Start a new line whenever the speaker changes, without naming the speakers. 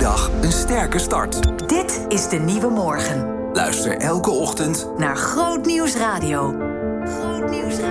dag een sterke start.
Dit is de nieuwe morgen.
Luister elke ochtend
naar Groot Nieuws Radio. Groot Nieuws Radio.